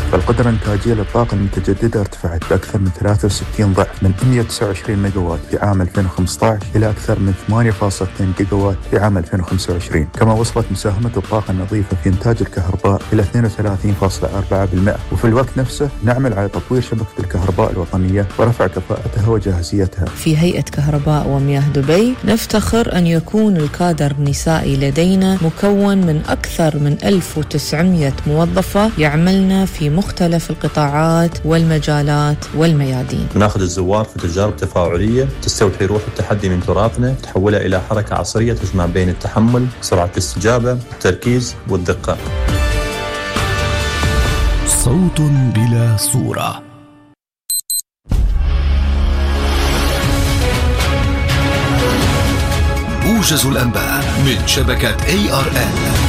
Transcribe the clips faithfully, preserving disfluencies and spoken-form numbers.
فالقدرة الإنتاجية للطاقة المتجددة ارتفعت بأكثر من ثلاثة وستين ضعف من مئة وتسعة وعشرين ميجاوات في عام ألفين وخمسة عشر إلى أكثر من ثمانية فاصلة اثنين جيجاوات في عام ألفين وخمسة وعشرين. كما وصلت مساهمة الطاقة النظيفة في إنتاج الكهرباء إلى اثنين وثلاثين فاصلة أربعة بالمئة. وفي الوقت نفسه نعمل على تطوير شبكة الكهرباء الوطنية ورفع كفاءتها وجاهزيتها. في هيئة كهرباء ومياه دبي نفتخر أن يكون الكادر النسائي لدينا مكون من أكثر من ألف وتسعمئة موظفة يعملن في مختلف القطاعات والمجالات والميادين. ناخذ الزوار في تجارب تفاعلية تستوحي روح التحدي من تراثنا، تحولها إلى حركة عصرية تجمع بين التحمل، سرعة الاستجابة، التركيز والدقة. صوت بلا صورة. موجز الأنباء من شبكة إيه آر إل.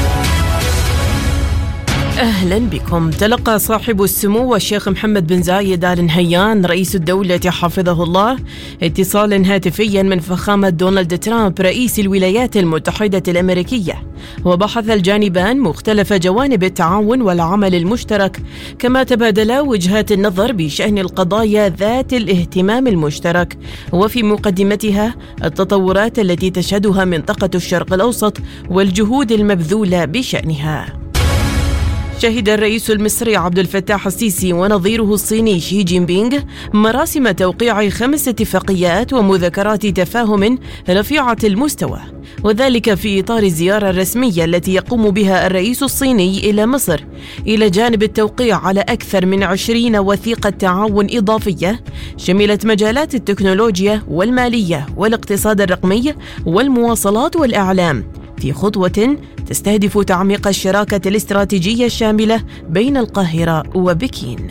أهلا بكم. تلقى صاحب السمو الشيخ محمد بن زايد آل نهيان رئيس الدولة حفظه الله اتصالا هاتفيا من فخامة دونالد ترامب رئيس الولايات المتحدة الأمريكية، وبحث الجانبان مختلف جوانب التعاون والعمل المشترك، كما تبادلا وجهات النظر بشأن القضايا ذات الاهتمام المشترك، وفي مقدمتها التطورات التي تشهدها منطقة الشرق الأوسط والجهود المبذولة بشأنها. شهد الرئيس المصري عبد الفتاح السيسي ونظيره الصيني شي جين بينغ مراسم توقيع خمس اتفاقيات ومذكرات تفاهم رفيعة المستوى، وذلك في إطار الزيارة الرسمية التي يقوم بها الرئيس الصيني إلى مصر، إلى جانب التوقيع على أكثر من عشرين وثيقة تعاون إضافية شملت مجالات التكنولوجيا والمالية والاقتصاد الرقمي والمواصلات والإعلام، في خطوة تستهدف تعميق الشراكة الاستراتيجية الشاملة بين القاهرة وبكين.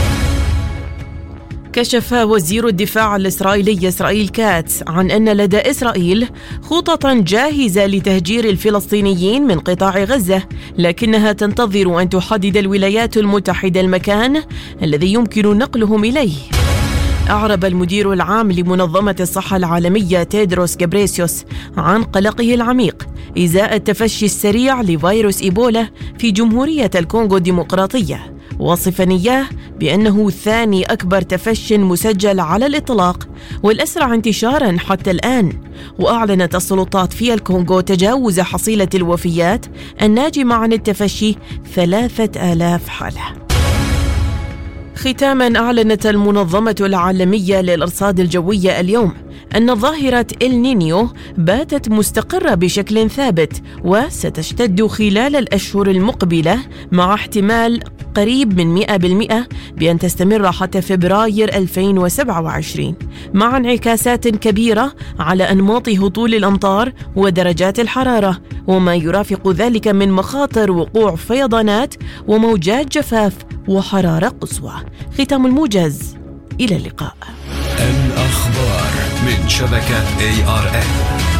كشف وزير الدفاع الإسرائيلي إسرائيل كاتس عن أن لدى إسرائيل خططاً جاهزة لتهجير الفلسطينيين من قطاع غزة، لكنها تنتظر أن تحدد الولايات المتحدة المكان الذي يمكن نقلهم إليه. أعرب المدير العام لمنظمة الصحة العالمية تيدروس غابريسيوس عن قلقه العميق إزاء التفشي السريع لفيروس إيبولا في جمهورية الكونغو الديمقراطية، واصفاً إياه بأنه ثاني أكبر تفشي مسجل على الإطلاق والأسرع انتشاراً حتى الآن. وأعلنت السلطات في الكونغو تجاوز حصيلة الوفيات الناجمة عن التفشي ثلاثة آلاف حالة. ختاماً، أعلنت المنظمة العالمية للأرصاد الجوية اليوم أن ظاهرة إل-نينيو باتت مستقرة بشكل ثابت وستشتد خلال الأشهر المقبلة، مع احتمال قريب من مئة بالمئة بأن تستمر حتى فبراير ألفين وسبعة وعشرين، مع انعكاسات كبيرة على أنماط هطول الأمطار ودرجات الحرارة، وما يرافق ذلك من مخاطر وقوع فيضانات وموجات جفاف وحرارة قصوى. ختام الموجز، إلى اللقاء. الأخبار من شبكة إيه آر إل.